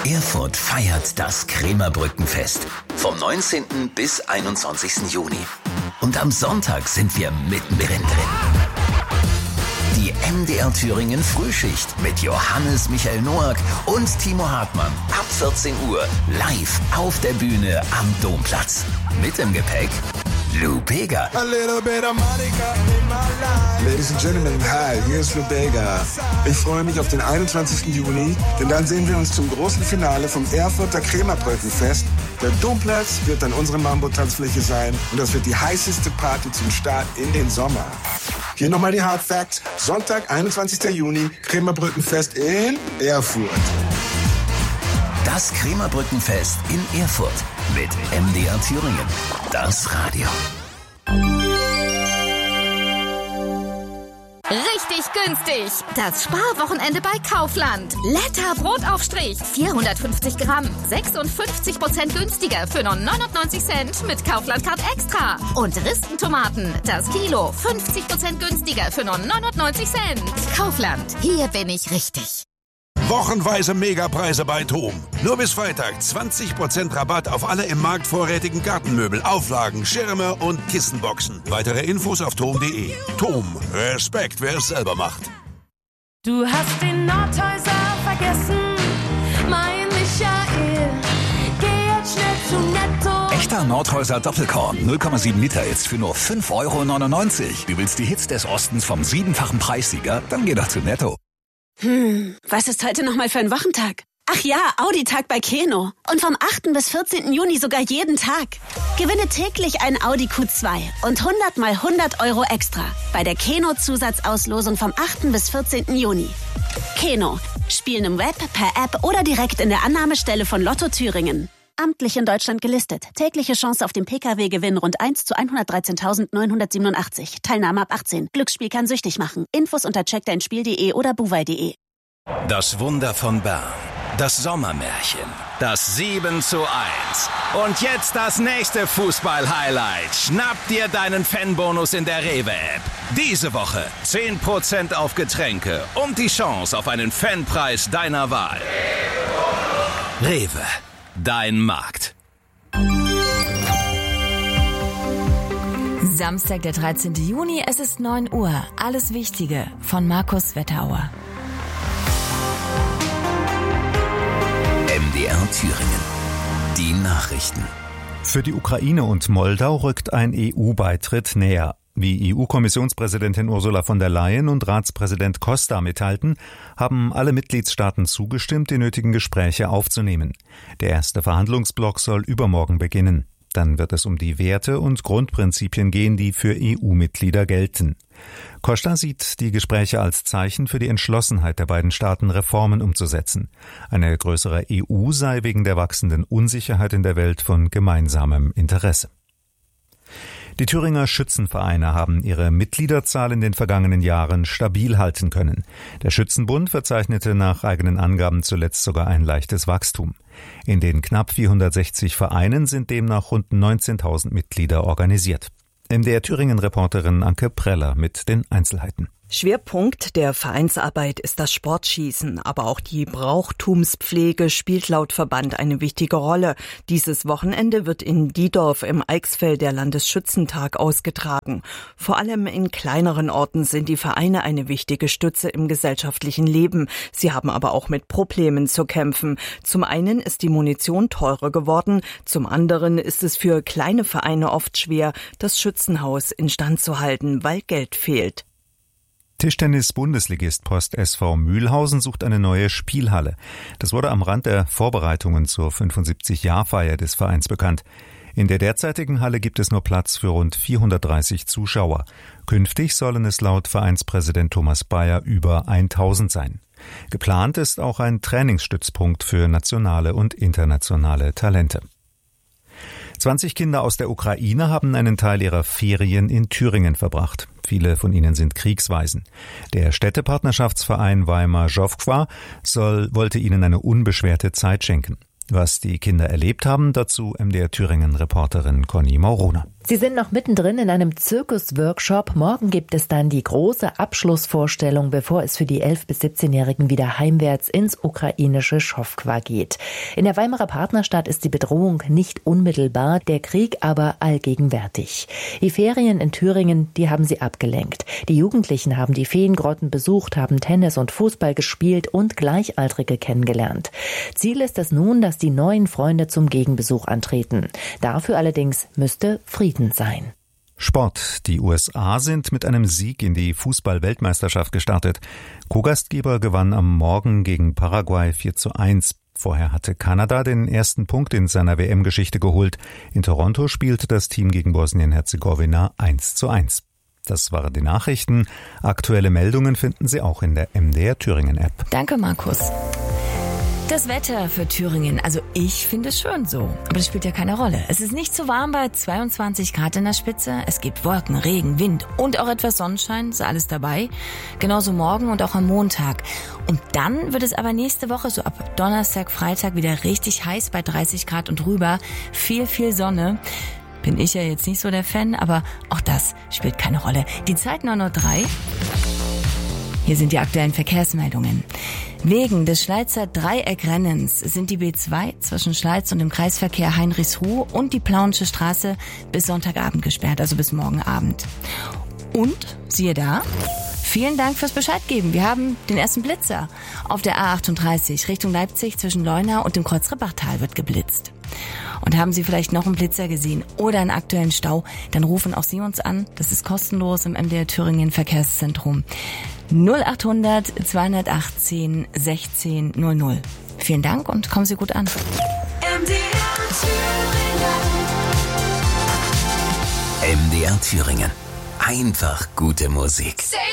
Erfurt feiert das Krämerbrückenfest vom 19. bis 21. Juni. Und am Sonntag sind wir mittendrin drin. Die MDR Thüringen Frühschicht mit Johannes Michael Noack und Timo Hartmann ab 14 Uhr live auf der Bühne am Domplatz. Mit im Gepäck Lou Bega. Ladies and Gentlemen, hi, hier ist Lou Bega. Ich freue mich auf den 21. Juni, denn dann sehen wir uns zum großen Finale vom Erfurter Krämerbrückenfest. Der Domplatz wird dann unsere Mambo-Tanzfläche sein und das wird die heißeste Party zum Start in den Sommer. Hier nochmal die Hard Facts. Sonntag, 21. Juni, Krämerbrückenfest in Erfurt. Das Krämerbrückenfest in Erfurt mit MDR Thüringen. Das Radio. Richtig günstig. Das Sparwochenende bei Kaufland. Letter Brotaufstrich. 450 Gramm. 56% günstiger für nur 99 Cent mit Kaufland Card Extra. Und Ristentomaten. Das Kilo. 50% günstiger für nur 99 Cent. Kaufland. Hier bin ich richtig. Wochenweise Megapreise bei TOM. Nur bis Freitag 20% Rabatt auf alle im Markt vorrätigen Gartenmöbel, Auflagen, Schirme und Kissenboxen. Weitere Infos auf tom.de. TOM. Respekt, wer es selber macht. Du hast den Nordhäuser vergessen, mein Michael. Geh jetzt schnell zu Netto. Echter Nordhäuser Doppelkorn, 0,7 Liter jetzt für nur 5,99 €. Du willst die Hits des Ostens vom 7-fachen Preissieger? Dann geh doch zu Netto. Was ist heute nochmal für ein Wochentag? Ach ja, Audi-Tag bei Keno. Und vom 8. bis 14. Juni sogar jeden Tag. Gewinne täglich ein Audi Q2 und 100 mal 100 € extra bei der Keno-Zusatzauslosung vom 8. bis 14. Juni. Keno. Spielen im Web, per App oder direkt in der Annahmestelle von Lotto Thüringen. Amtlich in Deutschland gelistet. Tägliche Chance auf den Pkw-Gewinn rund 1 zu 113.987. Teilnahme ab 18. Glücksspiel kann süchtig machen. Infos unter checkdeinspiel.de oder buwei.de. Das Wunder von Bern. Das Sommermärchen. Das 7:1. Und jetzt das nächste Fußball-Highlight. Schnapp dir deinen Fanbonus in der Rewe-App. Diese Woche 10% auf Getränke und die Chance auf einen Fanpreis deiner Wahl. Rewe. Dein Markt. Samstag, der 13. Juni, es ist 9 Uhr. Alles Wichtige von Markus Wetterauer. MDR Thüringen. Die Nachrichten. Für die Ukraine und Moldau rückt ein EU-Beitritt näher. Wie EU-Kommissionspräsidentin Ursula von der Leyen und Ratspräsident Costa mitteilten, haben alle Mitgliedstaaten zugestimmt, die nötigen Gespräche aufzunehmen. Der erste Verhandlungsblock soll übermorgen beginnen. Dann wird es um die Werte und Grundprinzipien gehen, die für EU-Mitglieder gelten. Costa sieht die Gespräche als Zeichen für die Entschlossenheit der beiden Staaten, Reformen umzusetzen. Eine größere EU sei wegen der wachsenden Unsicherheit in der Welt von gemeinsamem Interesse. Die Thüringer Schützenvereine haben ihre Mitgliederzahl in den vergangenen Jahren stabil halten können. Der Schützenbund verzeichnete nach eigenen Angaben zuletzt sogar ein leichtes Wachstum. In den knapp 460 Vereinen sind demnach rund 19.000 Mitglieder organisiert. MDR Thüringen-Reporterin Anke Preller mit den Einzelheiten. Schwerpunkt der Vereinsarbeit ist das Sportschießen, aber auch die Brauchtumspflege spielt laut Verband eine wichtige Rolle. Dieses Wochenende wird in Diedorf im Eichsfeld der Landesschützentag ausgetragen. Vor allem in kleineren Orten sind die Vereine eine wichtige Stütze im gesellschaftlichen Leben. Sie haben aber auch mit Problemen zu kämpfen. Zum einen ist die Munition teurer geworden, zum anderen ist es für kleine Vereine oft schwer, das Schützenhaus instand zu halten, weil Geld fehlt. Tischtennis-Bundesligist Post SV Mühlhausen sucht eine neue Spielhalle. Das wurde am Rand der Vorbereitungen zur 75-Jahr-Feier des Vereins bekannt. In der derzeitigen Halle gibt es nur Platz für rund 430 Zuschauer. Künftig sollen es laut Vereinspräsident Thomas Bayer über 1000 sein. Geplant ist auch ein Trainingsstützpunkt für nationale und internationale Talente. 20 Kinder aus der Ukraine haben einen Teil ihrer Ferien in Thüringen verbracht. Viele von ihnen sind Kriegswaisen. Der Städtepartnerschaftsverein Weimar Żowkwa wollte ihnen eine unbeschwerte Zeit schenken. Was die Kinder erlebt haben, dazu MDR Thüringen-Reporterin Conny Maurona. Sie sind noch mittendrin in einem Zirkus-Workshop. Morgen gibt es dann die große Abschlussvorstellung, bevor es für die 11- bis 17-Jährigen wieder heimwärts ins ukrainische Schowkwa geht. In der Weimarer Partnerstadt ist die Bedrohung nicht unmittelbar, der Krieg aber allgegenwärtig. Die Ferien in Thüringen, die haben sie abgelenkt. Die Jugendlichen haben die Feengrotten besucht, haben Tennis und Fußball gespielt und Gleichaltrige kennengelernt. Ziel ist es nun, dass die neuen Freunde zum Gegenbesuch antreten. Dafür allerdings müsste Frieden sein. Sport. Die USA sind mit einem Sieg in die Fußball-Weltmeisterschaft gestartet. Co-Gastgeber gewann am Morgen gegen Paraguay 4:1. Vorher hatte Kanada den ersten Punkt in seiner WM-Geschichte geholt. In Toronto spielte das Team gegen Bosnien-Herzegowina 1:1. Das waren die Nachrichten. Aktuelle Meldungen finden Sie auch in der MDR Thüringen-App. Danke, Markus. Das Wetter für Thüringen, also ich finde es schön so, aber das spielt ja keine Rolle. Es ist nicht zu warm bei 22 Grad in der Spitze. Es gibt Wolken, Regen, Wind und auch etwas Sonnenschein, ist alles dabei. Genauso morgen und auch am Montag. Und dann wird es aber nächste Woche so ab Donnerstag, Freitag wieder richtig heiß bei 30 Grad und drüber. Viel Sonne. Bin ich ja jetzt nicht so der Fan, aber auch das spielt keine Rolle. Die Zeit 9:03 Uhr. Hier sind die aktuellen Verkehrsmeldungen. Wegen des Schleizer Dreieckrennens sind die B2 zwischen Schleiz und dem Kreisverkehr Heinrichsruh und die Plauensche Straße bis Sonntagabend gesperrt, also bis morgen Abend. Und, siehe da, vielen Dank fürs Bescheid geben. Wir haben den ersten Blitzer. Auf der A38 Richtung Leipzig zwischen Leuna und dem Kreuzrippachtal wird geblitzt. Und haben Sie vielleicht noch einen Blitzer gesehen oder einen aktuellen Stau, dann rufen auch Sie uns an. Das ist kostenlos im MDR Thüringen Verkehrszentrum. 0800 218 16 00. Vielen Dank und kommen Sie gut an. MDR Thüringen. Einfach gute Musik.